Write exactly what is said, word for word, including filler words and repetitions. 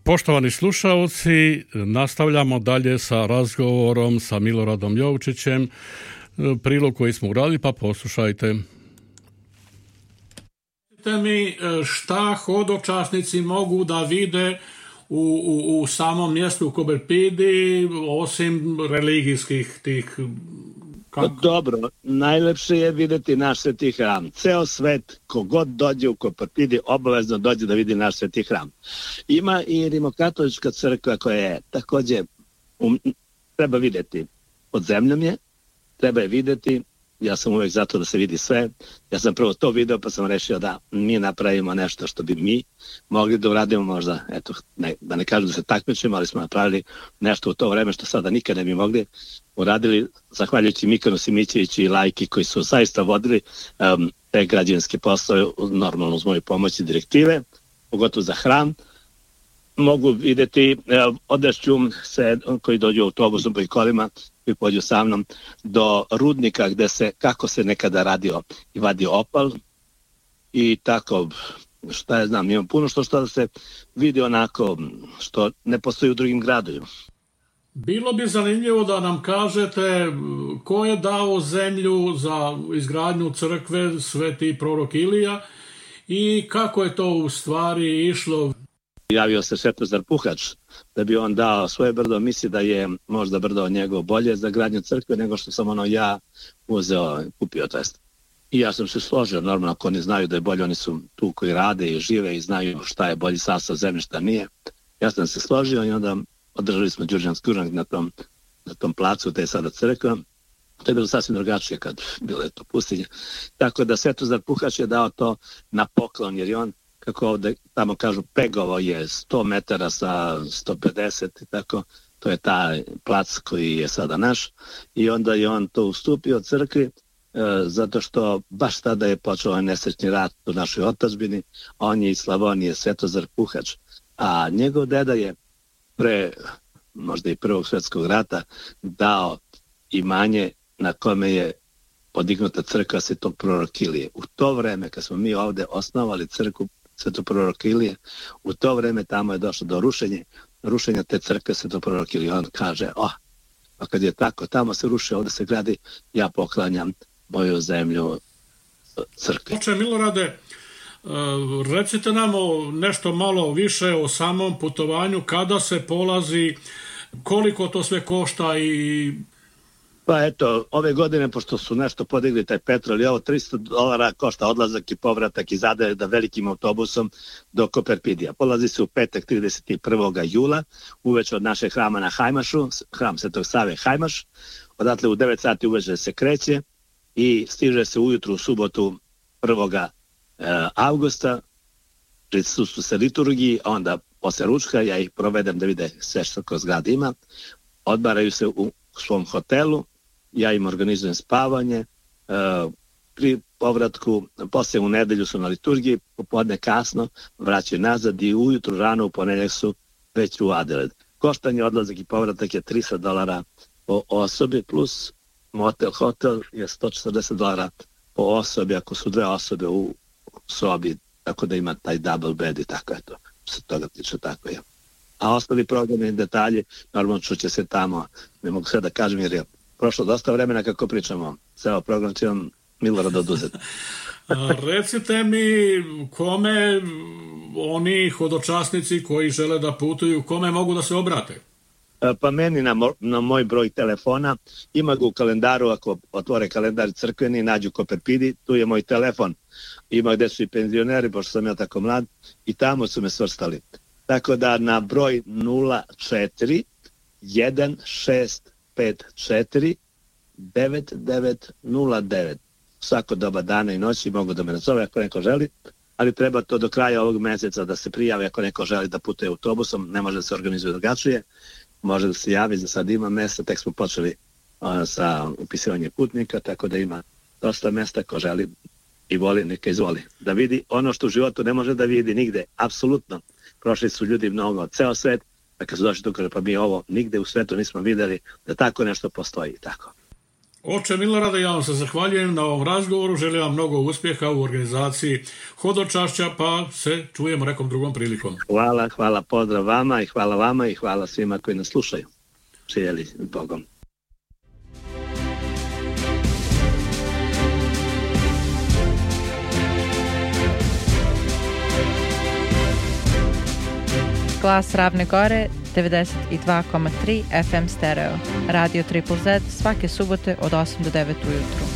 Poštovani slušalci, nastavljamo dalje sa razgovorom sa Miloradom Jovčićem, prilog koji smo uradili, pa poslušajte. Mi šta hodočasnici mogu da vide u, u, u samom mjestu u Koperpidi, osim religijskih tih... Kako? Dobro, najlepše je vidjeti naš sveti hram. Ceo svet, kogod dođe u Koperpidi, obavezno dođe da vidi naš sveti hram. Ima i rimokatolička crkva koja je također um, treba vidjeti. Pod zemljom je, treba je vidjeti. Ja sam uvijek zato da se vidi sve. Ja sam prvo to video pa sam rešio da mi napravimo nešto što bi mi mogli da uradimo možda, eto, ne, da ne kažem da se takmičimo, ali smo napravili nešto u to vreme što sada nikad ne bi mogli. Uradili, zahvaljujući Mikanu Simićeviću i Lajki koji su zaista vodili um, te građevinske poslove, normalno uz moju pomoć i direktive, pogotovo za hram. Mogu vidjeti, odešću se koji dođu autobusom pa i kolima koji pođu sa mnom do rudnika gde se, kako se nekada radio i vadio opal i tako, šta je znam, imam puno što što da se vidi onako što ne postoji u drugim gradovima. Bilo bi zanimljivo da nam kažete ko je dao zemlju za izgradnju crkve Sveti prorok Ilija i kako je to u stvari išlo. Javio se Svetozar Puhač da bi on dao svoje brdo, misli da je možda brdo njegov bolje za gradnju crkve nego što sam ono ja uzeo, kupio test. I ja sam se složio, normalno ako oni znaju da je bolje, oni su tu koji rade i žive i znaju šta je bolji sastav zemlje, šta nije. Ja sam se složio i onda održali smo Đurđanski urnak na tom, na tom placu, te je sada crkva. To je bilo sasvim drugačije kad bilo je to pustinje. Tako da Svetozar Puhač je dao to na poklon, jer je on, kako ovdje tamo kažu, pegovo je sto metara sa sto pedeset i tako, to je taj plac koji je sada naš i onda je on to ustupio crkvi e, zato što baš tada je počeo ovaj nesrećni rat u našoj otadžbini, on je iz Slavonije, Svetozar Puhač, a njegov deda je pre možda i prvog svjetskog rata dao imanje na kome je podignuta crkva Svetog proroka Ilije. U to vreme kad smo mi ovdje osnovali crkvu Svetog proroka Ilije, u to vreme tamo je došlo do rušenja, rušenja te crkve Svetog proroka Ilije. On kaže, oh, a kad je tako, tamo se ruši, ovdje se gradi, ja poklanjam moju zemlju crkvi. Oče Milorade, recite nam nešto malo više o samom putovanju, kada se polazi, koliko to sve košta i... Pa eto, ove godine, pošto su nešto podigli taj petrol i ovo, tristo dolara košta odlazak i povratak iz Adelaida velikim autobusom do Koperpidija. Polazi se u petak trideset prvog jula, uveče od našeg hrama na Hajmašu, hram Svetog Save Hajmaš, odatle u devet sati uveče se kreće i stiže se ujutru u subotu prvog avgusta, prisustvu se liturgiji, a onda posle ručka ja ih provedem da vide sve što kroz grad ima, odmaraju se u svom hotelu, ja im organizujem spavanje, pri povratku, poslije u nedelju su na liturgiji, popodne kasno vraćaju nazad i ujutru rano u ponedjeljak su već u Adelaide. Koštanje odlazak i povratak je tristo dolara po osobi, plus motel, hotel je sto četrdeset dolara po osobi, ako su dve osobe u sobi, tako da ima taj double bed i tako je to. Se toga tiče, tako je. A ostali programi i detalji, normalno čuće se tamo, ne mogu sve da kažem jer je prošlo dosta vremena kako pričamo. Ceo program će vam Milorad oduzeti. Recite mi kome oni hodočasnici koji žele da putuju, kome mogu da se obrate? Pa meni na, mo, na moj broj telefona, ima ga u kalendaru, ako otvore kalendar crkveni, nađu Koperpidi, tu je moj telefon. Ima gde su i penzioneri, pošto sam ja tako mlad, i tamo su me svrstali. Tako da na broj nula četiri jedan šest pet četiri devet devet nula devet. Svako doba dana i noći mogu da me nazove ako neko želi, ali treba to do kraja ovog meseca da se prijavi ako neko želi da putuje autobusom, ne može da se organizuje drugačije, može da se javi, za sad ima mesta, tek smo počeli uh, sa upisivanjem putnika, tako da ima dosta mesta, ko želi i voli, neka izvoli. Da vidi ono što u životu ne može da vidi nigde, apsolutno. Prošli su ljudi mnogo, ceo svet, a kad su došli tu, pa mi ovo nigde u svetu nismo videli da tako nešto postoji. Tako. Oče Milorade, ja vam se zahvaljujem na ovom razgovoru, želim vam mnogo uspjeha u organizaciji hodočašća, pa se čujemo nekom drugom prilikom. Hvala, hvala, pozdrav vama i hvala vama i hvala svima koji nas slušaju. Živjeli Bogom. Glas Ravne Gore, devedeset dva zarez tri F M stereo. Radio Triple Z svake subote od osam do devet ujutru.